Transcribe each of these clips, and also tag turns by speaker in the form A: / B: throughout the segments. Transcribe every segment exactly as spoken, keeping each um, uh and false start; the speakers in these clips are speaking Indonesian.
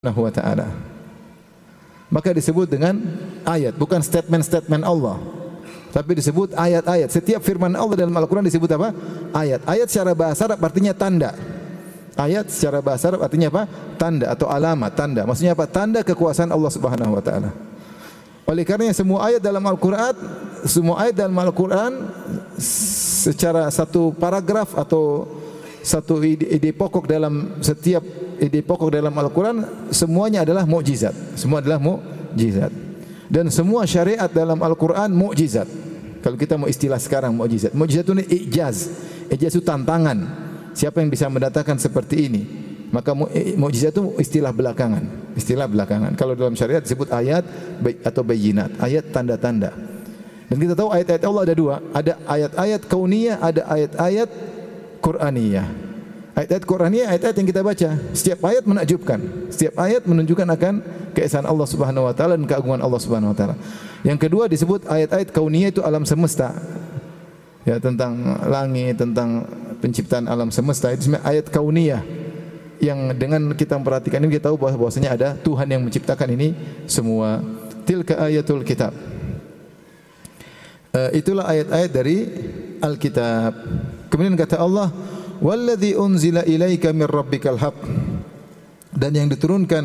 A: Subhanahu wa ta'ala. Maka disebut dengan ayat, bukan statement-statement Allah, tapi disebut ayat-ayat. Setiap firman Allah dalam Al-Quran disebut apa? Ayat. Ayat secara bahasa Arab artinya tanda. Ayat secara bahasa Arab artinya apa? Tanda atau alamat, tanda. Maksudnya apa? Tanda kekuasaan Allah Subhanahu wa ta'ala. Oleh karenanya semua ayat dalam Al-Quran, semua ayat dalam Al-Quran secara satu paragraf atau satu ide, ide pokok dalam setiap ide pokok dalam Al-Quran semuanya adalah mukjizat. Semua adalah mukjizat. Dan semua syariat dalam Al-Quran mukjizat. Kalau kita mau istilah sekarang mukjizat. Mukjizat itu ijaz. Ijaz itu tantangan. Siapa yang bisa mendatangkan seperti ini? Maka mukjizat itu istilah belakangan. Istilah belakangan. Kalau dalam syariat disebut ayat atau bayinat. Ayat tanda-tanda. Dan kita tahu ayat-ayat Allah ada dua. Ada ayat-ayat kauniyah, ada ayat-ayat Qur'aniyah. Ayat-ayat Qur'aniyah, ayat-ayat yang kita baca. Setiap ayat menakjubkan. Setiap ayat menunjukkan akan keesaan Allah Subhanahu wa taala dan keagungan Allah Subhanahu wa taala. Yang kedua disebut ayat-ayat kauniyah, itu alam semesta. Ya, tentang langit, tentang penciptaan alam semesta. Itu sebenarnya ayat kauniyah yang dengan kita memperhatikan ini kita tahu bahwasanya ada Tuhan yang menciptakan ini semua. Tilka ayatul kitab. Uh, itulah ayat-ayat dari Alkitab. Kemudian kata Allah, "Walladzi unzila ilaika mir rabbikal haqq." Dan yang diturunkan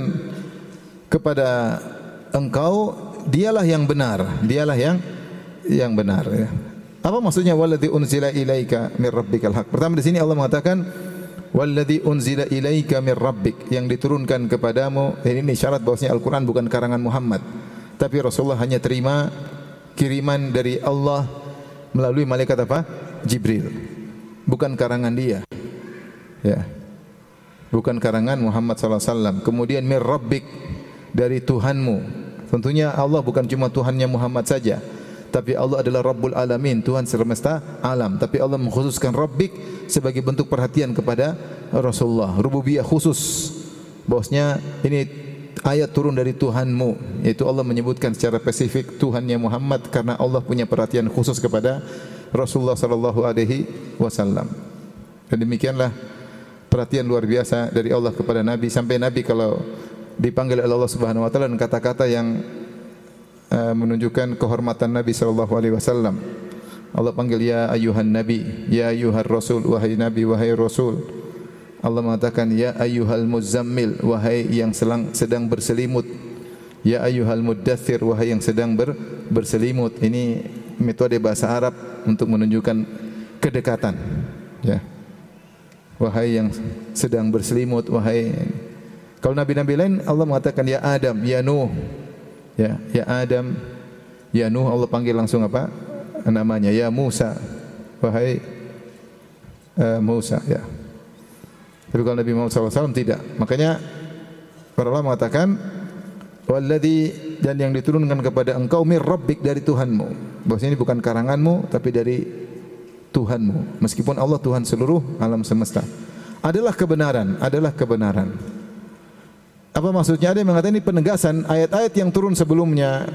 A: kepada engkau dialah yang benar, dialah yang yang benar ya. Apa maksudnya walladzi unzila ilaika mir rabbikal haqq? Pertama di sini Allah mengatakan walladzi unzila ilaika mir rabbik, yang diturunkan kepadamu. Ini isyarat bahwasanya Al-Qur'an bukan karangan Muhammad, tapi Rasulullah hanya terima kiriman dari Allah melalui malaikat apa? Jibril. Bukan karangan dia. Ya. Bukan karangan Muhammad sallallahu alaihi wasallam. Kemudian mir rabbik, dari Tuhanmu. Tentunya Allah bukan cuma Tuhannya Muhammad saja, tapi Allah adalah Rabbul Alamin, Tuhan semesta alam. Tapi Allah mengkhususkan rabbik sebagai bentuk perhatian kepada Rasulullah. Rububiyah khusus. Bahwasanya ini ayat turun dari Tuhanmu, yaitu Allah menyebutkan secara spesifik Tuhannya Muhammad karena Allah punya perhatian khusus kepada Rasulullah sallallahu alaihi wasallam. Dan demikianlah perhatian luar biasa dari Allah kepada Nabi, sampai Nabi kalau dipanggil oleh Allah Subhanahu wa taala dengan kata-kata yang uh, menunjukkan kehormatan Nabi sallallahu alaihi wasallam. Allah panggil ya ayyuhan nabi, ya ayyuhar rasul, wahai nabi, wahai rasul. Allah mengatakan ya ayyuhal muzammil, wahai yang sedang, sedang berselimut. Ya ayyuhal muddaththir, wahai yang sedang ber, berselimut. Ini metode bahasa Arab untuk menunjukkan kedekatan. Ya. Wahai yang sedang berselimut, wahai. Kalau nabi-nabi lain Allah mengatakan ya Adam, ya Nuh. Ya, ya Adam, ya Nuh, Allah panggil langsung apa? Namanya ya Musa. Wahai uh, Musa, ya. Tapi kalau Nabi Muhammad sallallahu alaihi wasallam tidak. Makanya para ulama mengatakan walladzi, dan yang diturunkan kepada engkau mir rabbik, dari Tuhanmu. Bahwasanya ini bukan karanganmu tapi dari Tuhanmu. Meskipun Allah Tuhan seluruh alam semesta. Adalah kebenaran, adalah kebenaran. Apa maksudnya? Ada yang mengatakan ini penegasan ayat-ayat yang turun sebelumnya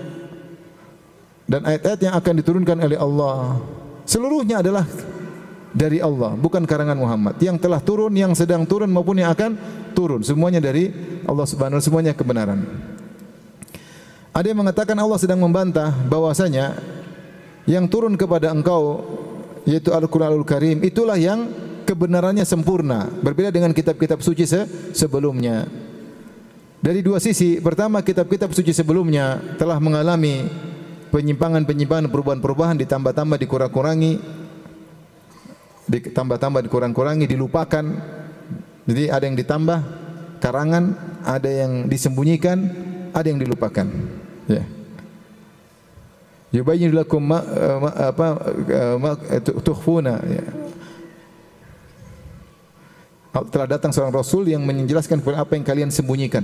A: dan ayat-ayat yang akan diturunkan oleh Allah. Seluruhnya adalah dari Allah, bukan karangan Muhammad. Yang telah turun, yang sedang turun maupun yang akan turun, semuanya dari Allah Subhanahu wa taala, semuanya kebenaran. Ada yang mengatakan Allah sedang membantah bahwasanya yang turun kepada engkau yaitu Al-Qur'anul Karim itulah yang kebenarannya sempurna, berbeda dengan kitab-kitab suci se sebelumnya. Dari dua sisi. Pertama, kitab-kitab suci sebelumnya telah mengalami penyimpangan-penyimpangan, perubahan-perubahan, ditambah-tambah, dikurang-kurangi, ditambah-tambah, dikurang-kurangi, dilupakan. Jadi ada yang ditambah karangan, ada yang disembunyikan, ada yang dilupakan. Ya. Yubayyin lakum ma, ma apa ma tukhfuna. Ya. Telah datang seorang Rasul yang menjelaskan apa yang kalian sembunyikan.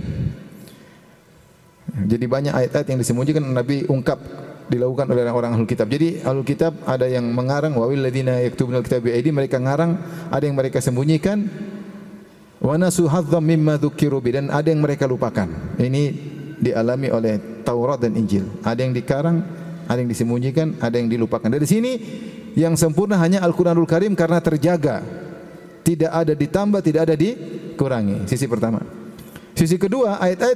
A: Jadi banyak ayat-ayat yang disembunyikan Nabi ungkap, dilakukan oleh orang Ahlul Kitab. Jadi Ahlul Kitab ada yang mengarang, wa wal ladzina yaktubuna al-kitaba bi aydihim, mereka ngarang, ada yang mereka sembunyikan. Wa nasu hadzam mimma dzukiru bi, dan ada yang mereka lupakan. Ini dialami oleh Taurat dan Injil. Ada yang dikarang, ada yang disembunyikan, ada yang dilupakan. Dari sini yang sempurna hanya Al-Qur'anul Karim karena terjaga. Tidak ada ditambah, tidak ada dikurangi. Sisi pertama. Sisi kedua, ayat-ayat